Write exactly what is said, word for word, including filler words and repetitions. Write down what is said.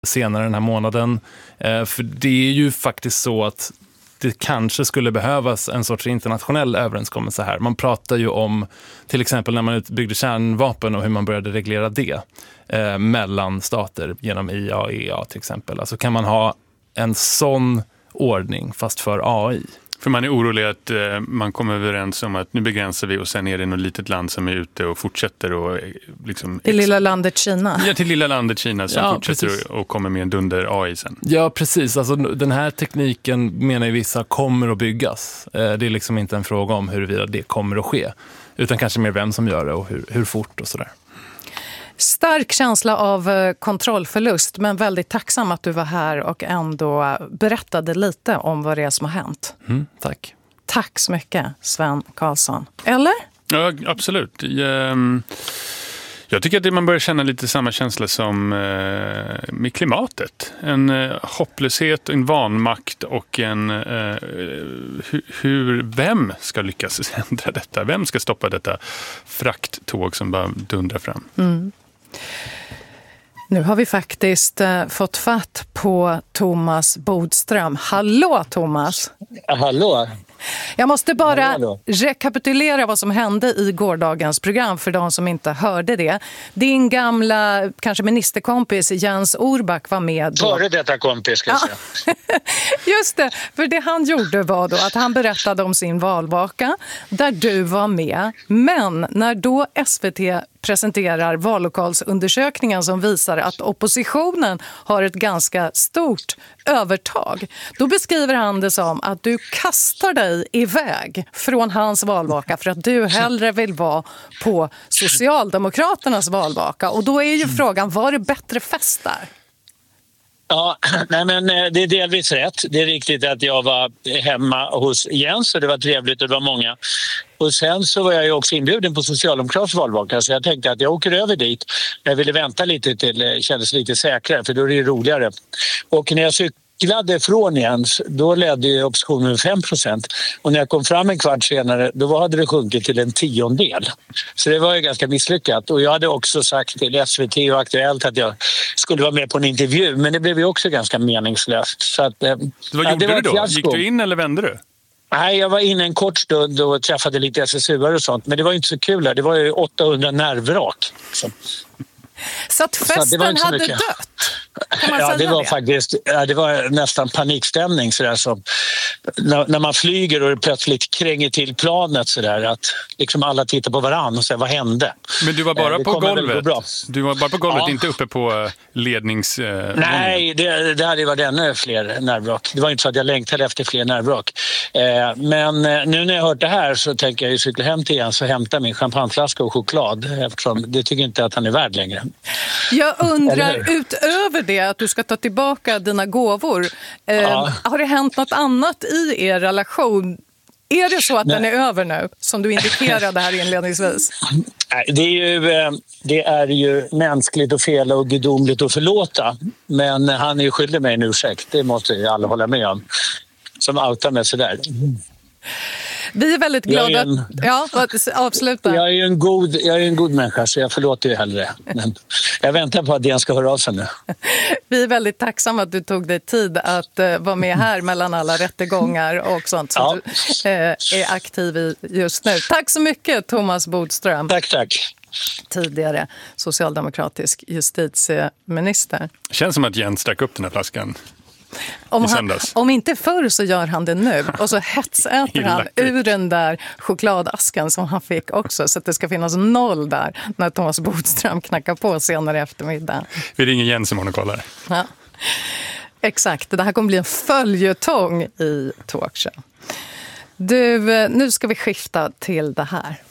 senare den här månaden. För det är ju faktiskt så att det kanske skulle behövas en sorts internationell överenskommelse här. Man pratar ju om till exempel när man utbyggde kärnvapen och hur man började reglera det eh, mellan stater genom I A E A till exempel. Alltså kan man ha en sån ordning fast för A I? För man är orolig att eh, man kommer överens om att nu begränsar vi och sen är det något litet land som är ute och fortsätter och liksom... Till lilla landet Kina. Ja, till lilla landet Kina som ja, fortsätter precis. och, och kommer med en dunder A I sen. Ja, precis. Alltså, den här tekniken menar ju vissa kommer att byggas. Eh, det är liksom inte en fråga om huruvida det kommer att ske. Utan kanske mer vem som gör det och hur, hur fort och sådär. Stark känsla av kontrollförlust, men väldigt tacksam att du var här och ändå berättade lite om vad det är som har hänt. Mm, tack. Tack så mycket, Sven Karlsson. Eller? Ja, absolut. Jag, jag tycker att man börjar känna lite samma känsla som med klimatet. En hopplöshet, en vanmakt och en hur, vem ska lyckas ändra detta? Vem ska stoppa detta frakttåg som bara dundrar fram? Mm. Nu har vi faktiskt eh, fått fatt på Thomas Bodström. Hallå Thomas! Hallå! Jag måste bara hallå, hallå. rekapitulera vad som hände i gårdagens program för de som inte hörde det. Din gamla, kanske ministerkompis Jens Orback var med då. Före detta kompis ska jag säga. Just det, för det han gjorde var då att han berättade om sin valvaka där du var med. Men när då S V T presenterar vallokalsundersökningen som visar att oppositionen har ett ganska stort övertag. Då beskriver han det som att du kastar dig iväg från hans valvaka för att du hellre vill vara på Socialdemokraternas valvaka. Och då är ju frågan, var det bättre fest där? Ja, nej men det är delvis rätt. Det är riktigt att jag var hemma hos Jens och det var trevligt och det var många. Och sen så var jag ju också inbjuden på Socialdemokraternas valvaka så jag tänkte att jag åker över dit. Jag ville vänta lite till det kändes lite säkrare för då är det roligare. Och när jag cyklade från Jens, då ledde ju oppositionen med fem procent. Och när jag kom fram en kvart senare, då hade det sjunkit till en tiondel. Så det var ju ganska misslyckat. Och jag hade också sagt till S V T och Aktuellt att jag skulle vara med på en intervju. Men det blev ju också ganska meningslöst. Så att, vad ja, gjorde det var du då? fiasko. Gick du in eller vände du? Nej, jag var inne en kort stund och träffade lite S S U-are och sånt. Men det var ju inte så kul där. Det var ju åttahundra nervvrak. Så, så att festen så att hade mycket. dött? Kan man ja, säga det var det? faktiskt ja, det var nästan panikstämning så där, som när, när man flyger och det plötsligt kränger till planet så där, att liksom alla tittar på varann och säger vad hände? Men du var bara det på golvet. Bra. Du var bara på golvet, ja. Inte uppe på lednings eh, Nej, det, det hade varit ännu fler nervvrak. Det var inte så att jag längtade efter fler nervvrak. Eh, men nu när jag hört det här så tänker jag ju cykla hem till Jens och hämta min champagneflaska och choklad eftersom det tycker inte att han är värd längre. Jag undrar, utöver det att du ska ta tillbaka dina gåvor, eh, Ja. har det hänt något annat i er relation? Är det så att Nej. den är över nu, som du indikerade här inledningsvis? Det är ju, det är ju mänskligt och fel och gudomligt att förlåta. Men han är ju skyldig mig en ursäkt, det måste ju alla hålla med om. Som outar mig sådär. Vi är väldigt glada Jag är en, att... Ja, avsluta. Jag är ju en god, jag är en god människa så jag förlåter ju hellre. Men jag väntar på att Jens ska höra av sig nu. Vi är väldigt tacksamma att du tog dig tid att uh, vara med här mellan alla rättegångar och sånt som ja. du uh, är aktiv i just nu. Tack så mycket, Thomas Bodström. Tack, tack. Tidigare socialdemokratisk justitieminister. Känns som att Jens stack upp den här flaskan. Om, han, om inte förr så gör han det nu. Och så hetsäter han ur den där chokladasken som han fick också. Så att det ska finnas noll där när Thomas Bodström knackar på senare i eftermiddag. Vi ringer Jens som hon och kollar. Ja. Exakt, det här kommer bli en följetong i talkshow. Du, nu ska vi skifta till det här.